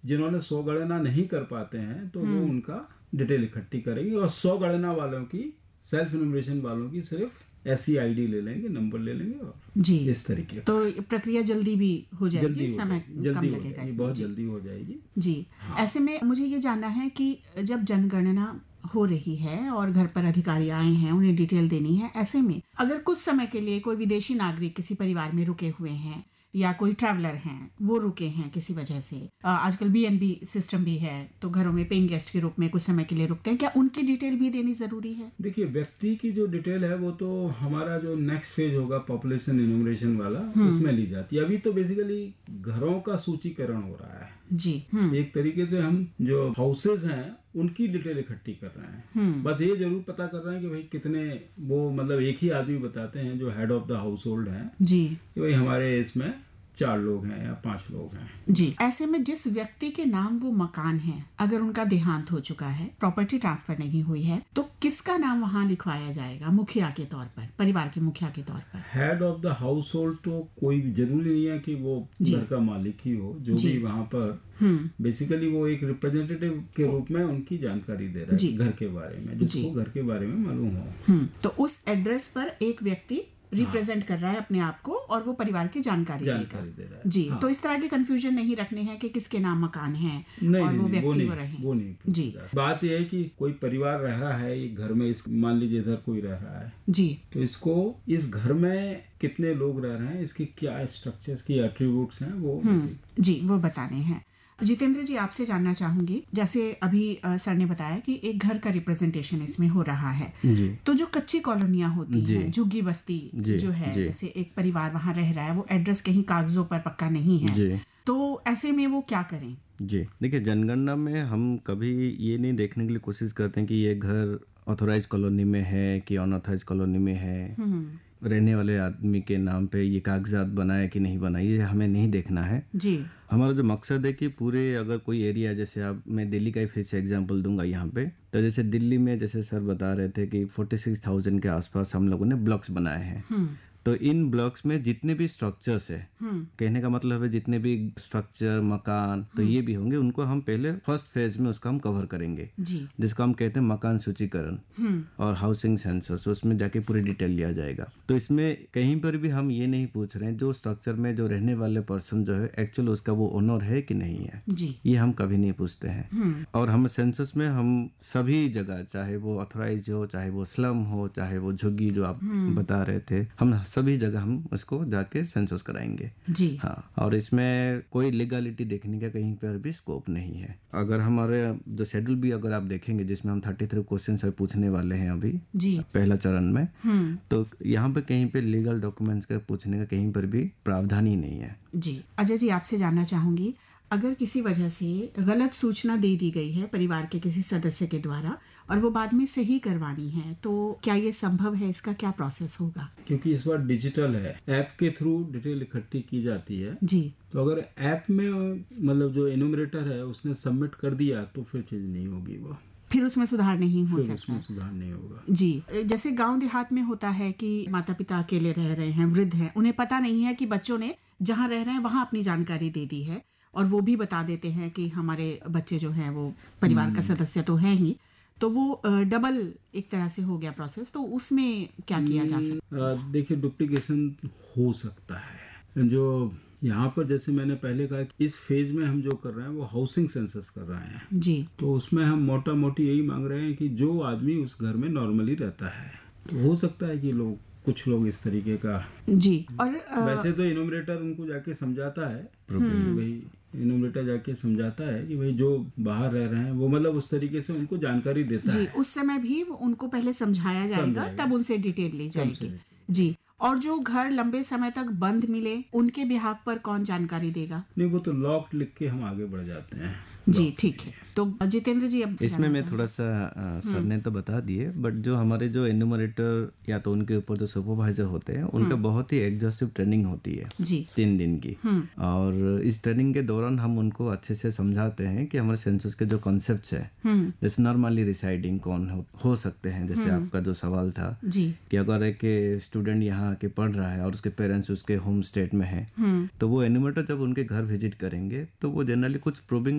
जिन्होंने 100 गणना नहीं कर पाते हैं तो वो उनका डिटेल इकट्ठी करेंगे, और 100 गणना वालों की, सेल्फ इन्यूमरेशन वालों की सिर्फ SCID ले लेंगे, नंबर ले लेंगे, और जी इस तरीके तो प्रक्रिया जल्दी भी हो जाएगी, समय कम जल्दी हो लगेगा जाएगी, इसमें। बहुत जी। जल्दी हो जाएगी। जी ऐसे में मुझे ये जानना है कि जब जनगणना हो रही है और घर पर अधिकारी आए हैं, उन्हें डिटेल देनी है, ऐसे में अगर कुछ समय के लिए कोई विदेशी नागरिक किसी परिवार में रुके हुए हैं या कोई ट्रैवलर हैं, वो रुके हैं किसी वजह से, आजकल BNB सिस्टम भी है, तो घरों में पेइंग गेस्ट के रूप में कुछ समय के लिए रुकते हैं, क्या उनकी डिटेल भी देनी जरूरी है? देखिए, व्यक्ति की जो डिटेल है वो तो हमारा जो नेक्स्ट फेज होगा पॉपुलेशन इन्यूमरेशन वाला, उसमें ली जाती है। अभी तो बेसिकली घरों का सूचीकरण हो रहा है जी। एक तरीके से हम जो हाउसेज हैं उनकी डिटेल इकट्ठी कर रहे हैं। बस ये जरूर पता कर रहे हैं कि भाई कितने, वो मतलब एक ही आदमी बताते हैं जो head of the house hold है जी कि भाई हमारे इसमें 4 लोग हैं या 5 लोग हैं। जी। ऐसे में जिस व्यक्ति के नाम वो मकान है, अगर उनका देहांत हो चुका है, प्रॉपर्टी ट्रांसफर नहीं हुई है, तो किसका नाम वहाँ लिखवाया जाएगा मुखिया के तौर पर, परिवार के मुखिया के तौर पर? Head of the house hold तो कोई भी जरूरी नहीं है कि वो घर का मालिक ही हो, जो भी वहाँ पर बेसिकली वो एक रिप्रेजेंटेटिव के रूप में उनकी जानकारी दे रहा है घर के बारे में, जिसको घर के बारे में मालूम हो। तो उस एड्रेस पर एक व्यक्ति रिप्रेजेंट कर रहा है अपने आप को और वो परिवार की जानकारी दे रहा है। जी। तो इस तरह के कंफ्यूजन नहीं रखने हैं कि किसके नाम मकान है और वो व्यक्ति वो रहे। वो नहीं जी। बात यह है कि कोई परिवार रह रहा है एक घर में, इस मान लीजिए इधर कोई रह रहा है जी, तो इसको इस घर में कितने लोग रह रहे हैं, इसके क्या स्ट्रक्चर्स की एट्रीब्यूट्स हैं, वो जी वो बताने हैं। जितेंद्र जी, आपसे जानना चाहूंगी, जैसे अभी सर ने बताया कि एक घर का रिप्रेजेंटेशन इसमें हो रहा है, तो जो कच्ची कॉलोनियां होती हैं, झुग्गी बस्ती जो है, जैसे एक परिवार वहां रह रहा है, वो एड्रेस कहीं कागजों पर पक्का नहीं है, तो ऐसे में वो क्या करें? जी देखिए, जनगणना में हम कभी ये नहीं देखने के लिए कोशिश करते हैं कि ये घर ऑथोराइज कॉलोनी में है कि अनऑथोराइज कॉलोनी में है, रहने वाले आदमी के नाम पे ये कागजात बनाए कि नहीं बनाए, ये हमें नहीं देखना है जी। हमारा जो मकसद है कि पूरे अगर कोई एरिया, जैसे आप, मैं दिल्ली का ही फिर से एग्जांपल दूंगा यहाँ पे, तो जैसे दिल्ली में जैसे सर बता रहे थे कि 46,000 के आसपास हम लोगों ने ब्लॉक्स बनाए हैं। तो इन ब्लॉक्स में जितने भी स्ट्रक्चर्स है, कहने का मतलब है जितने भी स्ट्रक्चर, मकान, तो ये भी होंगे, उनको हम पहले फर्स्ट फेज में उसका हम कवर करेंगे, जिसको हम कहते हैं मकान सूचीकरण और हाउसिंग सेंसस। उसमें जाके पूरी डिटेल लिया जाएगा। तो इसमें कहीं पर भी हम ये नहीं पूछ रहे हैं जो स्ट्रक्चर में जो रहने वाले पर्सन जो है एक्चुअल उसका वो ओनर है कि नहीं है, ये हम कभी नहीं पूछते हैं। और हम सेंसस में हम सभी जगह, चाहे वो ऑथराइज हो, चाहे वो स्लम हो, चाहे वो झुग्गी जो आप बता रहे थे, हम सभी जगह हम उसको जाके सेंसस कराएंगे जी। हाँ, और इसमें कोई लीगलिटी देखने का कहीं पर भी स्कोप नहीं है। अगर हमारे जो शेड्यूल भी अगर आप देखेंगे, जिसमें हम 33 क्वेश्चन पूछने वाले हैं अभी जी, पहला चरण में, तो यहाँ पे कहीं पे लीगल डॉक्यूमेंट्स का पूछने का कहीं पर भी प्रावधान ही नहीं है। जी। अजय जी, आपसे जानना चाहूंगी, अगर किसी वजह से गलत सूचना दे दी गई है परिवार के किसी सदस्य के द्वारा और वो बाद में सही करवानी है, तो क्या ये संभव है? इसका क्या प्रोसेस होगा? क्योंकि इस बार डिजिटल है, ऐप के थ्रू डिटेल इकट्ठी की जाती है जी। तो अगर ऐप में मतलब जो एनुमरेटर है उसने सबमिट कर दिया तो फिर चीज नहीं होगी, वो फिर उसमें सुधार नहीं हो सकता। उसमें सुधार नहीं होगा। जी। जैसे गांव देहात में होता है कि माता पिता अकेले रह रहे हैं, वृद्ध हैं, उन्हें पता नहीं है कि बच्चों ने जहाँ रह रहे हैं वहाँ अपनी जानकारी दे दी है और वो भी बता देते हैं कि हमारे बच्चे जो है वो परिवार का सदस्य तो है ही, तो वो डबल एक तरह से हो गया प्रोसेस, तो उसमें क्या किया जा सकता? देखिए, डुप्लीकेशन हो सकता है। जो यहाँ पर जैसे मैंने पहले कहा कि इस फेज में हम जो कर रहे हैं वो हाउसिंग सेंसस कर रहे हैं जी। तो उसमें हम मोटा मोटी यही मांग रहे हैं कि जो आदमी उस घर में नॉर्मली रहता है, तो हो सकता है कि कुछ लोग इस तरीके का जी। और वैसे तो इनोमरेटर उनको जाके समझाता है, भाई इनोमरेटर जाके समझाता है कि भाई जो बाहर रह रहे हैं वो मतलब उस तरीके से उनको जानकारी देता है। उस समय भी उनको पहले समझाया जाएगा, तब उनसे डिटेल ली जाएगी। जी। और जो घर लंबे समय तक बंद मिले, उनके बिहाफ पर कौन जानकारी देगा? नहीं, वो तो लॉक लिख के हम आगे बढ़ जाते हैं। जी, ठीक है। तो जितेंद्र जी, अब इसमें मैं थोड़ा सा सर ने तो बता दिए, बट जो हमारे जो एन्यूमरेटर या तो उनके ऊपर जो सुपरवाइजर होते हैं, उनका बहुत ही एग्जॉस्टिव ट्रेनिंग होती है जी। 3 दिन की। और इस ट्रेनिंग के दौरान हम उनको अच्छे से समझाते हैं कि हमारे सेंसस के जो कॉन्सेप्ट्स है, जैसे नॉर्मली रिसाइडिंग कौन हो सकते हैं, जैसे आपका जो सवाल था कि अगर एक स्टूडेंट यहाँ आके पढ़ रहा है और उसके पेरेंट्स उसके होम स्टेट में है, तो वो एन्यूमरेटर जब उनके घर विजिट करेंगे तो वो जनरली कुछ प्रूविंग